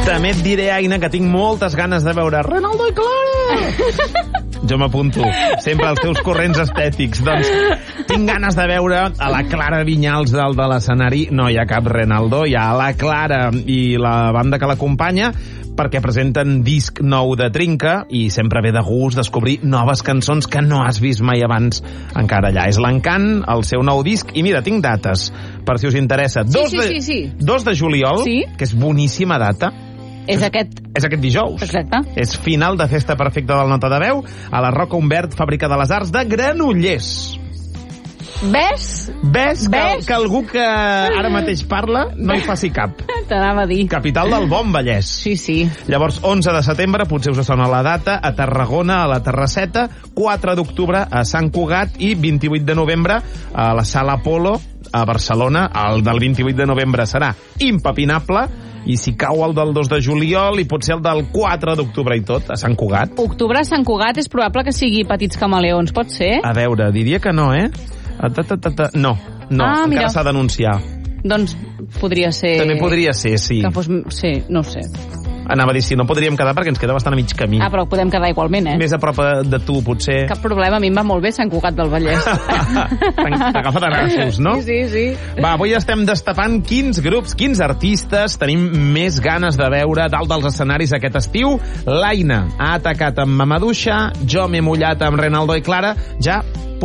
També et diré, Aina, que tinc moltes ganes de veure Renaldo i Clara. Jo m'apunto sempre als teus corrents estètics. Doncs tinc ganes de veure a la Clara Vinyals dalt de l'escenari. No hi ha cap Renaldo, hi ha la Clara i la banda que l'acompanya, perquè presenten disc nou de Trinca i sempre ve de gust descobrir noves cançons que no has vist mai abans encara allà. És l'encant, el seu nou disc, i mira, tinc dates, per si us interessa. 2 de juliol, que és boníssima data. És aquest dijous. Exacte. És final de Festa Perfecta del Nota de Veu a la Roca Humbert, Fàbrica de les Arts de Granollers. Ves que algú que ara mateix parla no hi faci cap. T'anava a dir. Capital del Bon Vallès. Sí. Llavors, 11 de setembre, potser us sona la data, a Tarragona, a la Terrasseta, 4 d'octubre a Sant Cugat i 28 de novembre a la Sala Apolo a Barcelona. El del 28 de novembre serà impepinable, i si cau el del 2 de juliol i potser el del 4 d'octubre i tot, a Sant Cugat. Octubre a Sant Cugat és probable que sigui Petits Camaleons, pot ser? A veure, diria que no, eh? No, encara s'ha d'anunciar. Doncs podria ser... També podria ser, sí. Que fos... Sí, no ho sé. Anava a dir, si no podríem quedar perquè ens queda bastant a mig camí. Però podem quedar igualment, Més a prop de tu, potser. Cap problema, a mi em va molt bé Sant Cugat del Vallès. T'agafa de nassos, no? Sí. Va, avui estem destapant quins grups, quins artistes tenim més ganes de veure dalt dels escenaris aquest estiu. L'Aina ha atacat amb Mamaduixa, jo m'he mullat amb Renaldo i Clara. Ja